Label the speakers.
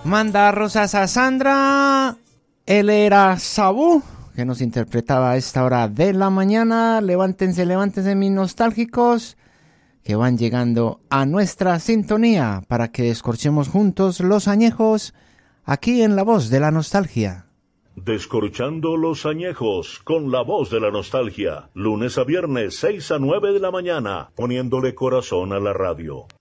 Speaker 1: Manda rosas a Sandra. Él era Sabú, que nos interpretaba a esta hora de la mañana. Levántense, levántense mis nostálgicos, que van llegando a nuestra sintonía para que descorchemos juntos los añejos aquí en La Voz de la Nostalgia.
Speaker 2: Descorchando los añejos con La Voz de la Nostalgia, lunes a viernes 6 a 9 de la mañana, poniéndole corazón a la radio.